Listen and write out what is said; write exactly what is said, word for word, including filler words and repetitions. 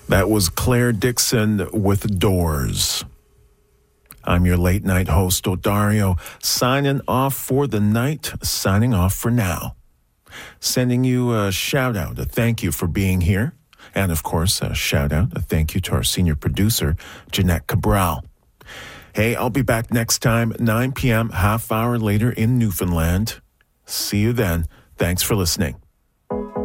That was Claire Dixon with Doors. I'm your late night host, Odario, signing off for the night, signing off for now. Sending you a shout out, a thank you for being here. And of course, a shout out, a thank you to our senior producer, Jeanette Cabral. Hey, I'll be back next time, nine p.m., half hour later in Newfoundland. See you then. Thanks for listening.